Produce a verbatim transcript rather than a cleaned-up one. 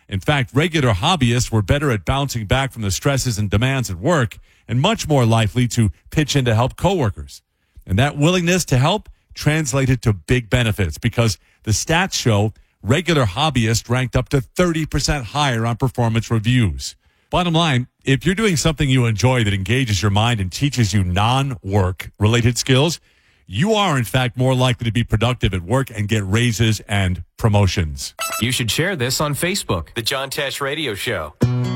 In fact, regular hobbyists were better at bouncing back from the stresses and demands at work and much more likely to pitch in to help coworkers. And that willingness to help translated to big benefits because the stats show regular hobbyists ranked up to thirty percent higher on performance reviews. Bottom line, if you're doing something you enjoy that engages your mind and teaches you non-work related skills, you are, in fact, more likely to be productive at work and get raises and promotions. You should share this on Facebook. The John Tesh Radio Show.